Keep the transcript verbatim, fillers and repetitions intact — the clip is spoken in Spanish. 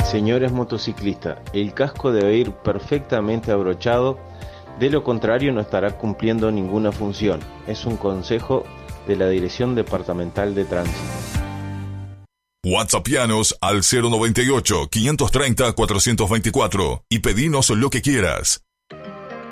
Señores motociclistas, el casco debe ir perfectamente abrochado, de lo contrario no estará cumpliendo ninguna función. Es un consejo de la Dirección Departamental de Tránsito. WhatsAppianos al cero noventa y ocho, quinientos treinta, cuatrocientos veinticuatro y pedinos lo que quieras.